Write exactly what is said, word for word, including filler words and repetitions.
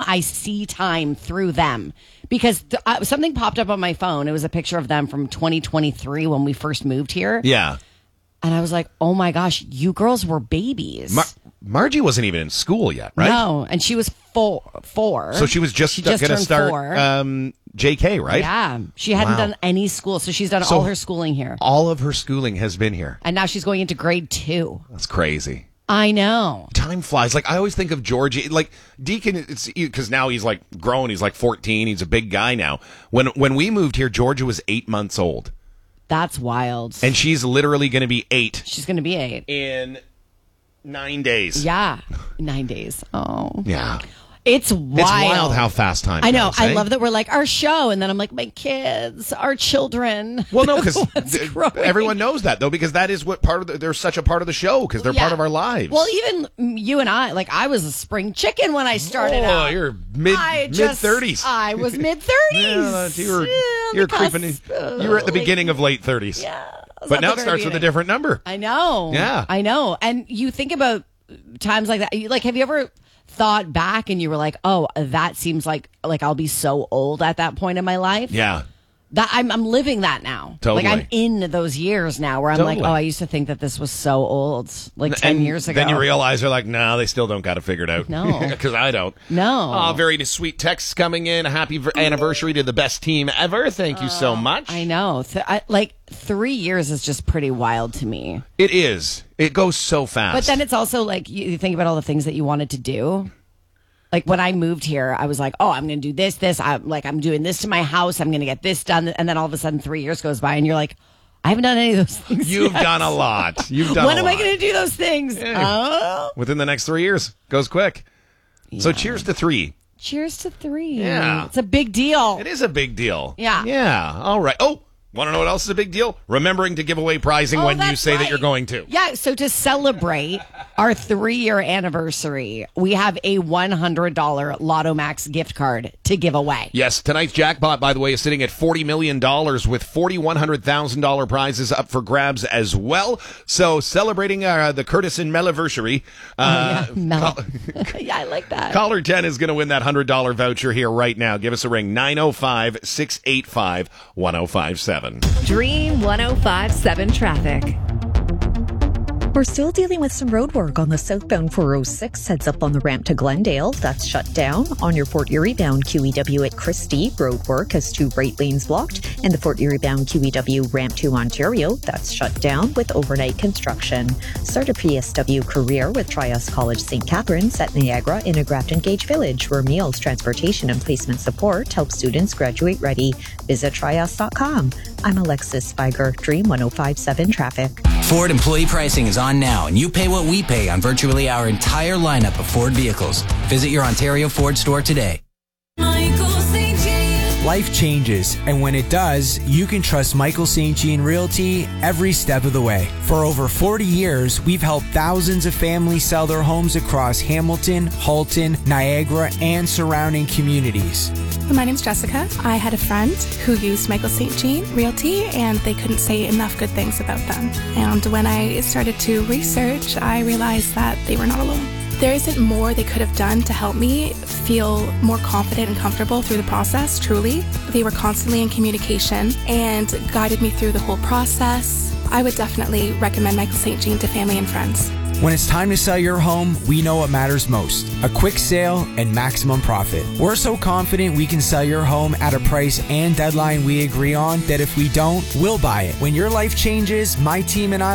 I see time through them. Because th- uh, something popped up on my phone. It was a picture of them from twenty twenty-three when we first moved here. Yeah. And I was like, oh my gosh, you girls were babies. Mar- Margie wasn't even in school yet, right? No, and she was four. four. So she was just, she just just going to start four. Um, J K, right? Yeah. She hadn't Wow. done any school. So she's done So all her schooling here. All of her schooling has been here. And now she's going into grade two. That's crazy. I know. Time flies. Like, I always think of Georgie, like Deacon, it's because now he's like grown. He's like fourteen. He's a big guy now. When when we moved here, Georgia was eight months old. That's wild. And she's literally going to be eight. She's going to be eight. In nine days. Yeah. Nine days. Oh. Yeah. It's wild. It's wild how fast time I know. goes, I eh? love that we're like, our show. And then I'm like, my kids, our children. Well, no, because growing. everyone knows that, though, because that is what part of the, they're such a part of the show, because they're Yeah. part of our lives. Well, even you and I, like, I was a spring chicken when I started oh, out. you're mid I mid just- thirties. I was mid thirties. Yeah, you were, Yeah, you were the creeping in. cusp, uh, You were at the late- beginning of late thirties. Yeah. I was But at now the it very starts with a beginning. different number. I know. Yeah. I know. And you think about times like that. You- Like, have you ever thought back and you were like, oh, that seems like like I'll be so old at that point in my life? Yeah. That I'm I'm living that now. Totally. Like I'm in those years now where I'm Totally. like, oh, I used to think that this was so old, like ten and years ago. Then you realize they're like, no, they still don't got it figured out. No. Because I don't. No. Oh, very sweet texts coming in. Happy ver- anniversary to the best team ever. Thank you so much. I know. Th- I, like three years is just pretty wild to me. It is. It goes so fast. But then it's also like you, you think about all the things that you wanted to do. Like when I moved here, I was like, "Oh, I'm going to do this, this. I'm like, I'm doing this to my house. I'm going to get this done." And then all of a sudden, three years goes by, and you're like, "I haven't done any of those things." You've yet. done a lot. You've done. When a am lot. I going to do those things? Yeah. Oh. Within the next three years, goes quick. So Yeah. cheers to three. Cheers to three. Yeah. It's a big deal. It is a big deal. Yeah. Yeah. All right. Oh, want to know what else is a big deal? Remembering to give away prizing Oh, when you that's say that right. you're going to. Yeah, so to celebrate our three-year anniversary, we have a one hundred dollars Lotto Max gift card to give away. Yes, tonight's jackpot, by the way, is sitting at forty million dollars with four thousand one hundred thousand dollars prizes up for grabs as well. So celebrating uh, the Curtis and Melliversary. Uh, Oh, yeah, Mel. call- Yeah, I like that. Caller ten is going to win that one hundred dollars voucher here right now. Give us a ring, nine oh five, six eight five, one oh five seven. Dream one oh five point seven traffic. We're still dealing with some road work on the southbound four oh six, heads up on the ramp to Glendale. That's shut down. On your Fort Erie bound Q E W at Christie, road work has two right lanes blocked. And the Fort Erie bound Q E W ramp to Ontario, that's shut down with overnight construction. Start a P S W career with Trias College Saint Catharines at Niagara in a Grafton Gage Village, where meals, transportation, and placement support help students graduate ready. Visit trias dot com. I'm Alexis Spiger, Dream one oh five point seven traffic. Ford employee pricing is on now, and you pay what we pay on virtually our entire lineup of Ford vehicles. Visit your Ontario Ford store today. Life changes, and when it does, you can trust Michael Saint Jean Realty every step of the way. For over forty years, we've helped thousands of families sell their homes across Hamilton, Halton, Niagara, and surrounding communities. My name's Jessica. I had a friend who used Michael Saint Jean Realty, and they couldn't say enough good things about them. And when I started to research, I realized that they were not alone. There isn't more they could have done to help me feel more confident and comfortable through the process, truly. They were constantly in communication and guided me through the whole process. I would definitely recommend Michael Saint Jean to family and friends. When it's time to sell your home, we know what matters most: a quick sale and maximum profit. We're so confident we can sell your home at a price and deadline we agree on that if we don't, we'll buy it. When your life changes, my team and I